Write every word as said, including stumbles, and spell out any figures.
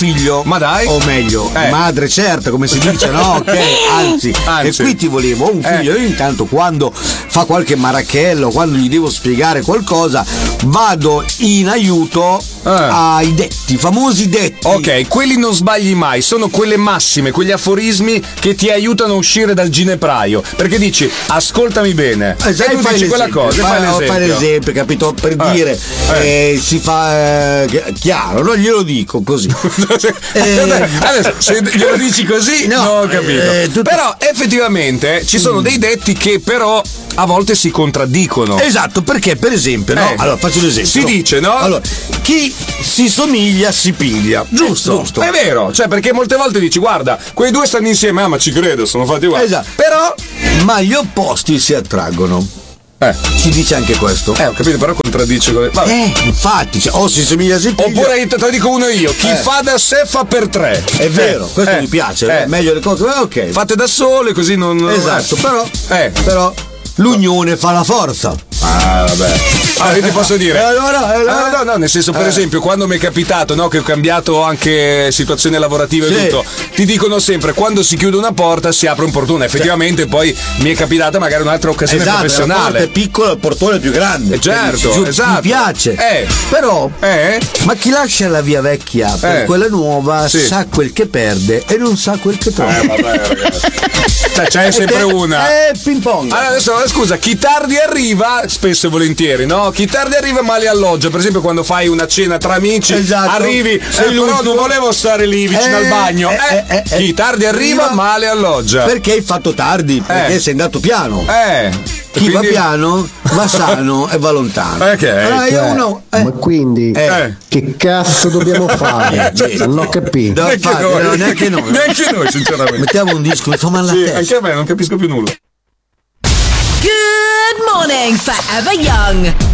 figlio. Ma dai. O meglio, eh. madre certa, come si dice, no? Ok, anzi, Anzi. e qui ti volevo un figlio. Eh. Io intanto quando fa qualche marachello, quando gli devo spiegare qualcosa, vado in aiuto Ah. ai detti, famosi detti. Ok, quelli non sbagli mai, sono quelle massime, quegli aforismi che ti aiutano a uscire dal ginepraio. Perché dici, ascoltami bene. Esatto, e tu fai dici quella l'esempio. cosa, fai Fai- l'esempio. fai l'esempio, capito? Per Eh. dire, Eh. eh, si fa eh, chiaro, non glielo dico così. Eh, Adesso, se glielo dici così, No, non ho capito. eh, tutto- Però effettivamente ci sono dei detti che però a volte si contraddicono. Esatto, perché per esempio, no? Eh. Allora faccio un esempio. Si dice, no? Allora, chi si somiglia si piglia. Giusto, giusto. È vero, cioè perché molte volte dici guarda, quei due stanno insieme, ah ma ci credo, sono fatti uguali. Esatto. Però Ma gli opposti si attraggono. eh, Si dice anche questo. eh, ho capito, però contraddice con le... Vabbè. Eh, infatti, cioè, o si somiglia si piglia. Oppure io te lo dico uno io, chi Eh. fa da sé fa per tre. È vero, Eh, questo eh, mi piace. eh. Meglio le cose. eh, Ok. Fate da sole così non... Esatto, però, Eh. però l'unione fa la forza. Ah, vabbè. Allora io ti posso dire. E allora, e allora? Ah, no, no, nel senso, per Eh. esempio, quando mi è capitato, no, che ho cambiato anche situazione lavorativa e Sì. tutto, ti dicono sempre quando si chiude una porta si apre un portone. Effettivamente poi mi è capitata magari un'altra occasione Esatto, la porta professionale. è piccola, il portone è più grande. Eh, certo, Giù, esatto. Mi piace. Eh. Però, Eh? ma chi lascia la via vecchia per Eh. quella nuova Sì. sa quel che perde e non sa quel che trova. Eh, vabbè, ragazzi. Cioè, c'è sempre una. Eh, ping pong. Allora, adesso scusa, chi tardi arriva, spesso e volentieri, no? Chi tardi arriva male alloggia. Per esempio, quando fai una cena tra amici, Esatto. arrivi, Sei eh, però l'ultimo. non volevo stare lì vicino Eh, al bagno. eh, Eh, eh, eh, chi tardi arriva, arriva- male alloggia. Perché hai fatto tardi? Perché Eh. sei andato piano. Eh. Chi va quindi- piano va sano e va lontano. Ok. Allora io uno. eh, Ma quindi eh. che cazzo dobbiamo fare? Eh, Non ho capito. No, Neanche infatti, noi. no, neanche noi. Neanche noi, sinceramente. Mettiamo un disco, mi fa male la Sì, testa. anche a me non capisco più nulla. Good morning, Forever Young.